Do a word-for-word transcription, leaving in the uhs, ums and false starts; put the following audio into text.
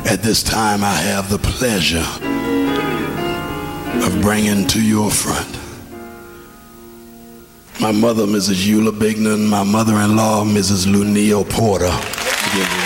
At this time, I have the pleasure of bringing to your front my mother, Missus Eula Bignan, my mother-in-law, Missus Luneo Porter.